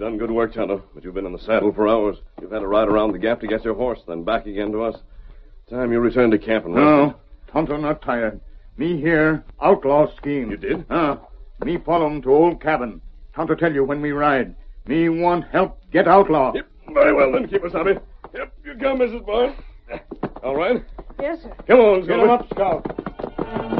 done good work, Tonto, but you've been in the saddle for hours. You've had to ride around the gap to get your horse, then back again to us. Time you return to camp and rest. No, Tonto not tired. Me here, outlaw scheme. You did? Me follow him to old cabin. Tonto tell you when we ride. Me want help get outlaw. Yep, very well then, Kemosabe. Yep, you come, Mrs. Boyle. All right? Yes, sir. Come on, Get Silver. him up, Scout.